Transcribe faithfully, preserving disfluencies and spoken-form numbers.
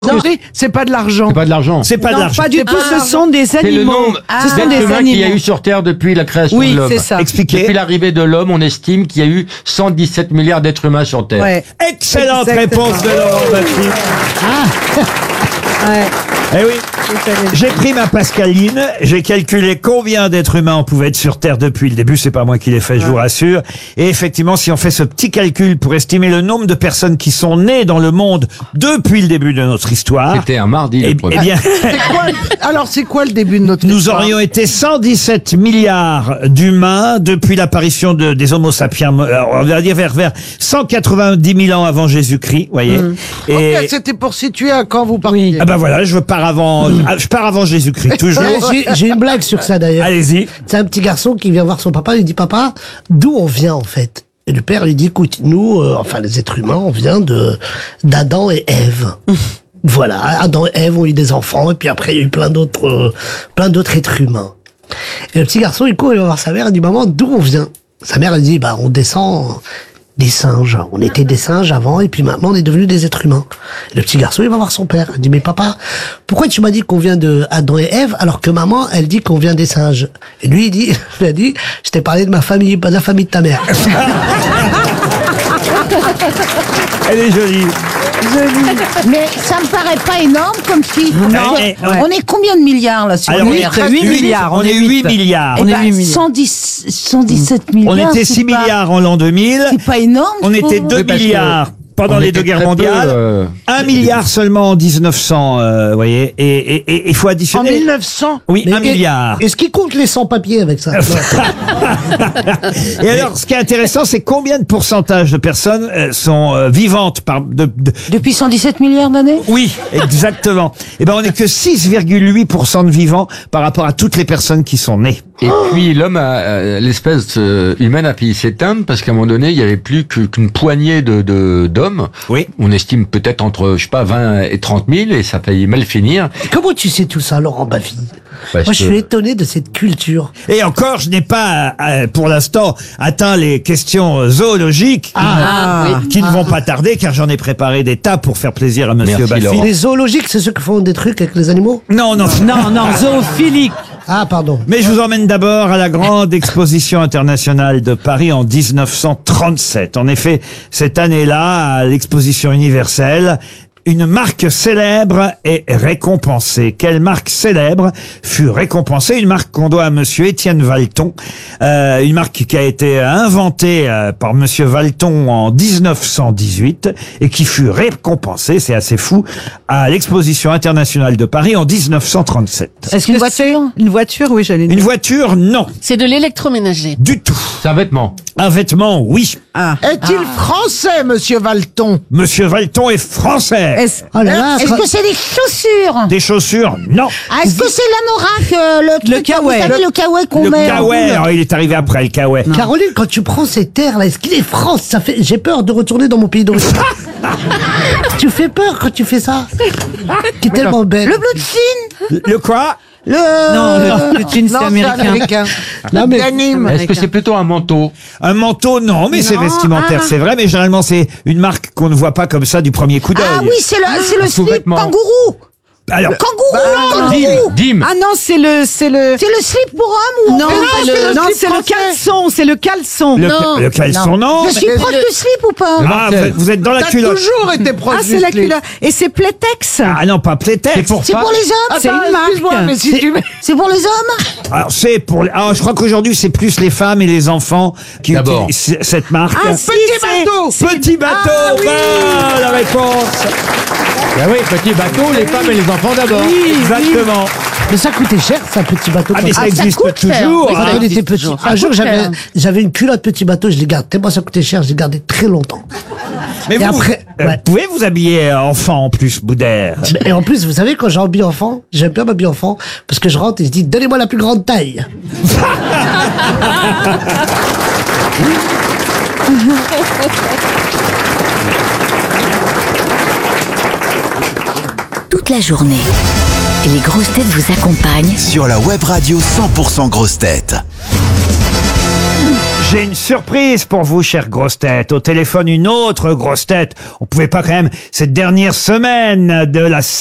Non, c'est pas de l'argent. C'est pas de l'argent. C'est pas Non, de l'argent. pas du tout, ce sont des C'est le animaux. nombre Ce sont d'êtres des humains qu'il y a animaux. eu sur Terre depuis la création Oui, de l'homme. c'est ça. Expliquez. Depuis l'arrivée de l'homme, on estime qu'il y a eu cent dix-sept milliards d'êtres humains sur Terre. Ouais. Excellente Exactement. réponse de Laurent Baffy. Ouais. Eh oui. J'ai pris ma Pascaline, j'ai calculé combien d'êtres humains on pouvait être sur Terre depuis le début, c'est pas moi qui l'ai fait, je vous rassure. Et effectivement, si on fait ce petit calcul pour estimer le nombre de personnes qui sont nées dans le monde depuis le début de notre histoire, C'était un mardi, eh, le premier. eh bien, C'est quoi, alors, c'est quoi le début de notre nous histoire aurions été cent dix-sept milliards d'humains depuis l'apparition de, des Homo sapiens, alors, on va dire vers, vers cent quatre-vingt-dix mille ans avant Jésus-Christ, voyez. Et, Ok, c'était pour situer à quand vous partiez. ah ben voilà, je pars avant, ah, je pars avant Jésus-Christ, toujours. J'ai- J'ai une blague sur ça d'ailleurs. Allez-y. C'est un petit garçon qui vient voir son papa, il lui dit papa, d'où on vient en fait? Et le père lui dit écoute, nous, euh, enfin les êtres humains, on vient de d'Adam et Ève. Voilà, Adam et Ève ont eu des enfants et puis après il y a eu plein d'autres euh, plein d'autres êtres humains. Et le petit garçon il court, il va voir sa mère, il dit maman, d'où on vient? Sa mère elle dit bah on descend des singes. On était des singes avant et puis maintenant on est devenus des êtres humains. Et le petit garçon il va voir son père. Il dit mais papa, pourquoi tu m'as dit qu'on vient de Adam et Ève alors que maman elle dit qu'on vient des singes? Et lui il dit, il a dit, je t'ai parlé de ma famille, pas de la famille de ta mère. Elle est jolie. Mais ça me paraît pas énorme comme chiffre. Non. Eh, eh, ouais. On est combien de milliards là sur Alors, la huit, Terre? huit milliards, On est huit milliards. Eh on est ben, huit milliards. cent dix, cent dix-sept milliards. On était c'est six pas- milliards en l'an deux mille. C'est pas énorme. On je était trouve. deux Oui, parce que milliards pendant on les était deux guerres très peu, mondiales. euh, Un milliard seulement en dix-neuf cents, euh, vous voyez. Et il et, et faut En additionner. mille neuf cents. Oui, Mais un est- milliard. Est-ce qu'il compte les sans-papiers avec ça? Et alors, ce qui est intéressant, c'est combien de pourcentage de personnes euh, sont euh, vivantes par de, de- Depuis cent dix-sept milliards d'années. Oui, exactement. Et ben, on n'est que six virgule huit pour cent de vivants par rapport à toutes les personnes qui sont nées. Et puis l'homme, a- euh, l'espèce euh, humaine a failli s'éteindre parce qu'à un moment donné, il y avait plus que- qu'une poignée de de- d'hommes. Oui. On estime peut-être entre, je sais pas, vingt et trente mille, et ça a failli mal finir. Comment tu sais tout ça, Laurent Baffy? Parce Moi je que- suis étonné de cette culture. Et encore, je n'ai pas, euh, pour l'instant, atteint les questions zoologiques Ah, qui, qui ne vont pas tarder, car j'en ai préparé des tas pour faire plaisir à Monsieur Merci, Baffy. Laurent. Les zoologiques, c'est ceux qui font des trucs avec les animaux? Non, non, Non, non, zoophilique. Ah, pardon. Mais je vous emmène d'abord à la grande exposition internationale de Paris en dix-neuf cent trente-sept. En effet, cette année-là, à l'exposition universelle, une marque célèbre est récompensée. Quelle marque célèbre fut récompensée? Une marque qu'on doit à Monsieur Étienne Valton. Euh, une marque qui a été inventée euh, par Monsieur Valton en dix-neuf cent dix-huit et qui fut récompensée, c'est assez fou, à l'exposition internationale de Paris en dix-neuf cent trente-sept. Est-ce Une que voiture c'est Une voiture, oui, j'allais Une dire. voiture, non. C'est de l'électroménager. Du tout. C'est un vêtement. Un vêtement, oui. Ah. Est-il français, monsieur Valton? Monsieur Valton est français. Est-ce Oh là là, Est-ce quand- que c'est des chaussures? Des chaussures, non. Ah, est-ce que c'est l'anorak, euh, le, Le truc, kawaii. Vous savez, le kawaii qu'on Le met en kawaii, boule. alors il est arrivé après le kawaii. Caroline, quand tu prends ces terres là, est-ce qu'il est France? Ça fait, j'ai peur de retourner dans mon pays d'origine. Tu fais peur quand tu fais ça. Qui est tellement belle. Le bleu de Chine. Le quoi? Le... Non, le Poutine, c'est Non, c'est américain. américain. Non, mais- Denim. Est-ce que c'est plutôt un manteau? Un manteau, non, mais c'est Non, vestimentaire, ah. c'est vrai, mais généralement c'est une marque qu'on ne voit pas comme ça du premier coup d'œil. Ah oui, c'est le, c'est le slip sous-vêtement. kangourou. Alors, Kangourou, Dim, kangourou. Dim. Ah non, c'est le, c'est le. C'est le slip pour homme ou Non, Ah, c'est le, non, slip c'est le français. caleçon, c'est le caleçon. le, Non. le caleçon, non. Je suis proche du slip ou pas? Ah, vous, vous êtes dans la T'as culotte. toujours été proche Ah, du c'est la slip. culotte. Et c'est Playtex. Ah non, pas Playtex. C'est pour C'est pas- pour les hommes? C'est Attends, une marque. excuse-moi, Mais si tu mets- C'est pour les hommes? Alors c'est pour. les- Ah, je crois qu'aujourd'hui c'est plus les femmes et les enfants qui D'abord. utilisent c- cette marque. Ah, si, c'est- bateau. Petit bateau, Ah, oui. bonne réponse. Ah oui, petit bateau, les femmes et les enfants d'abord. Exactement. Mais ça coûtait cher, ça, petit bateau. Ah mais ça Ah, ça existe coûte cher. toujours. Oui, Quand hein. on était existe petit. toujours. Un Ça jour, coûte j'avais, cher. j'avais une culotte petit bateau, je l'ai gardé. Tellement ça coûtait cher, je l'ai gardé très longtemps. Mais Et vous, après, euh, ouais. vous pouvez vous habiller euh, enfant en plus, Boudère. Et en plus, vous savez, quand j'habille enfant, j'aime bien m'habiller enfant, parce que je rentre et je dis, donnez-moi la plus grande taille. Toute la journée, les grosses têtes vous accompagnent Sur la web radio cent pour cent grosses têtes. J'ai une surprise pour vous, chère grosse tête. Au téléphone, une autre grosse tête. On pouvait pas quand même, cette dernière semaine de la